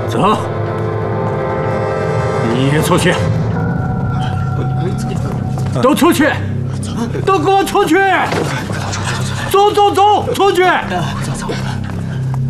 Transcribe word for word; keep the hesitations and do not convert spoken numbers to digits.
走，你也出去，都出去，都给我出去！走走走，出去！